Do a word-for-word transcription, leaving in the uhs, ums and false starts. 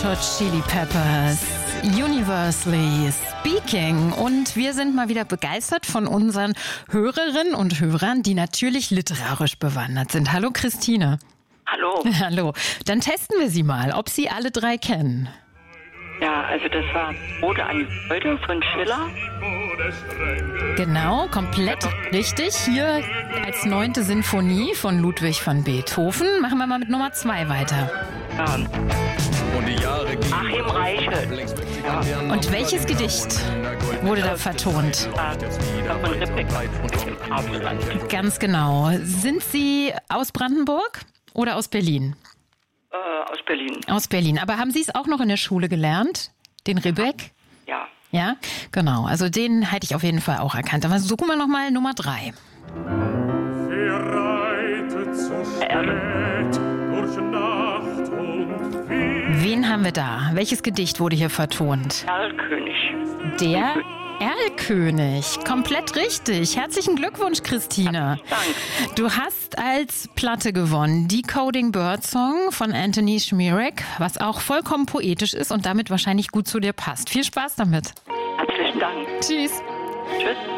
Hot Chili Peppers, Universally Speaking. Und wir sind mal wieder begeistert von unseren Hörerinnen und Hörern, die natürlich literarisch bewandert sind. Hallo Christine. Hallo. Hallo. Dann testen wir Sie mal, ob Sie alle drei kennen. Ja, also das war Ode an die Freude von Schiller. Genau, komplett richtig. Hier als neunte Sinfonie von Ludwig van Beethoven. Machen wir mal mit Nummer zwei weiter. Ja. Und die Jahre gingen. Achim Reichel. Ja. Und welches Gedicht wurde da vertont? Ja, von Ribbeck. Abendland. Ganz genau. Sind Sie aus Brandenburg oder aus Berlin? Äh, aus Berlin. Aus Berlin. Aber haben Sie es auch noch in der Schule gelernt? Den Ribbeck? Ja. Ja, genau. Also den hätte ich auf jeden Fall auch erkannt. Aber suchen wir nochmal Nummer drei. Wer reitet so spät durch Nacht und Wind? Wen haben wir da? Welches Gedicht wurde hier vertont? Erlkönig. Der Erlkönig. Komplett richtig. Herzlichen Glückwunsch, Christine. Danke. Du hast als Platte gewonnen Decoding Birdsong von Anthony Schmierek, was auch vollkommen poetisch ist und damit wahrscheinlich gut zu dir passt. Viel Spaß damit. Herzlichen Dank. Tschüss. Tschüss.